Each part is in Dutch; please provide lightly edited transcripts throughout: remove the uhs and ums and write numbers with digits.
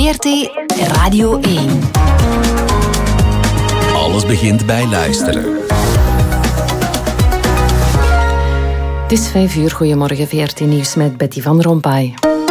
VRT Radio 1. Alles begint bij luisteren. Het is 5:00. Goedemorgen, VRT Nieuws met Betty van Rompuy.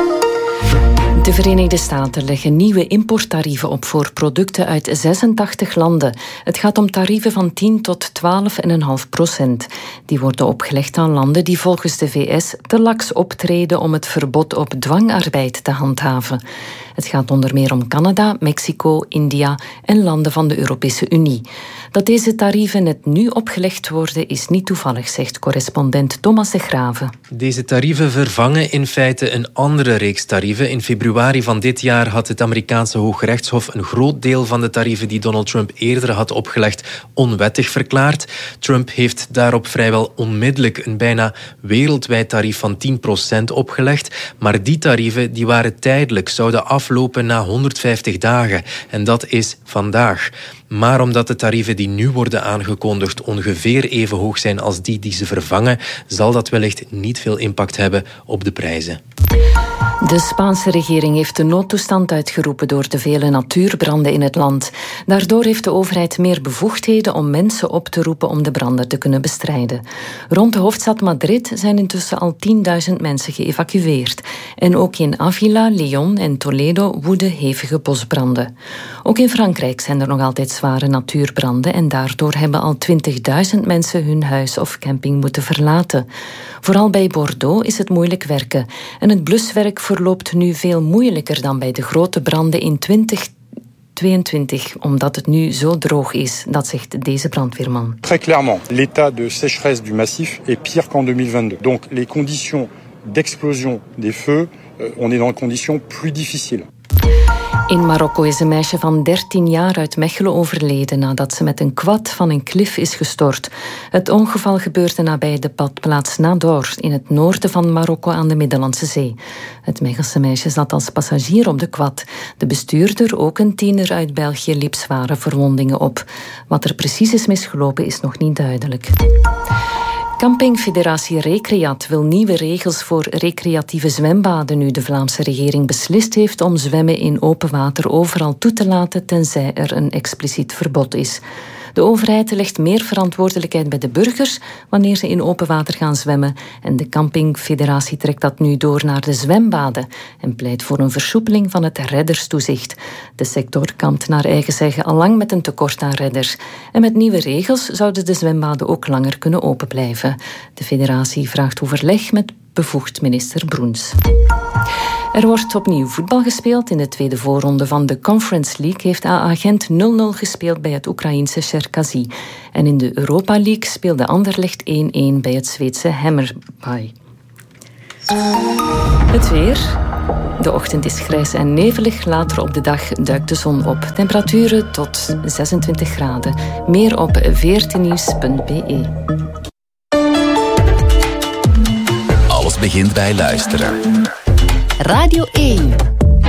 De Verenigde Staten leggen nieuwe importtarieven op voor producten uit 86 landen. Het gaat om tarieven van 10 tot 12,5%. Die worden opgelegd aan landen die volgens de VS te laks optreden om het verbod op dwangarbeid te handhaven. Het gaat onder meer om Canada, Mexico, India en landen van de Europese Unie. Dat deze tarieven net nu opgelegd worden is niet toevallig, zegt correspondent Thomas de Graeve. Deze tarieven vervangen in feite een andere reeks tarieven. In februari van dit jaar had het Amerikaanse Hooggerechtshof een groot deel van de tarieven die Donald Trump eerder had opgelegd onwettig verklaard. Trump heeft daarop vrijwel onmiddellijk een bijna wereldwijd tarief van 10% opgelegd. Maar die tarieven die waren tijdelijk, zouden aflopen na 150 dagen. En dat is vandaag. Maar omdat de tarieven die nu worden aangekondigd ongeveer even hoog zijn als die ze vervangen, zal dat wellicht niet veel impact hebben op de prijzen. De Spaanse regering heeft de noodtoestand uitgeroepen door de vele natuurbranden in het land. Daardoor heeft de overheid meer bevoegdheden om mensen op te roepen om de branden te kunnen bestrijden. Rond de hoofdstad Madrid zijn intussen al 10.000 mensen geëvacueerd. En ook in Avila, Lyon en Toledo woeden hevige bosbranden. Ook in Frankrijk zijn er nog altijd zware natuurbranden en daardoor hebben al 20.000 mensen hun huis of camping moeten verlaten. Vooral bij Bordeaux is het moeilijk werken. En het bluswerk verloopt nu veel moeilijker dan bij de grote branden in 2022, omdat het nu zo droog is. Dat zegt deze brandweerman. Très clairement, l'état de sécheresse du massif est pire qu'en 2022. Donc les conditions d'explosion des feux, on est dans des conditions plus difficiles. In Marokko is een meisje van 13 jaar uit Mechelen overleden nadat ze met een quad van een klif is gestort. Het ongeval gebeurde nabij de badplaats Nador in het noorden van Marokko aan de Middellandse Zee. Het Mechelse meisje zat als passagier op de quad. De bestuurder, ook een tiener uit België, liep zware verwondingen op. Wat er precies is misgelopen is nog niet duidelijk. Campingfederatie Recreat wil nieuwe regels voor recreatieve zwembaden nu de Vlaamse regering beslist heeft om zwemmen in open water overal toe te laten tenzij er een expliciet verbod is. De overheid legt meer verantwoordelijkheid bij de burgers wanneer ze in open water gaan zwemmen en de campingfederatie trekt dat nu door naar de zwembaden en pleit voor een versoepeling van het redderstoezicht. De sector kampt naar eigen zeggen al lang met een tekort aan redders. En met nieuwe regels zouden de zwembaden ook langer kunnen open blijven. De federatie vraagt overleg met bevoegd minister Broens. Er wordt opnieuw voetbal gespeeld. In de tweede voorronde van de Conference League heeft AA Gent 0-0 gespeeld bij het Oekraïense Cherkasy. En in de Europa League speelde Anderlecht 1-1 bij het Zweedse Hammarby. Het weer. De ochtend is grijs en nevelig. Later op de dag duikt de zon op. Temperaturen tot 26 graden. Meer op vrtnieuws.be. Alles begint bij luisteren. Radio 1.